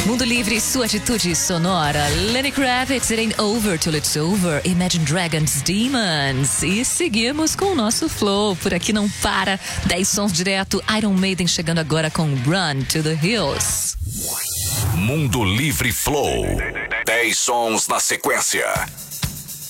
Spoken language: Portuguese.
Mundo Livre, sua atitude sonora. Lenny Kravitz, It Ain't Over Till It's Over. Imagine Dragons, Demons. E seguimos com o nosso flow. Por aqui não para. 10 sons direto. Iron Maiden chegando agora com Run to the Hills. Mundo Livre Flow. 10 sons na sequência.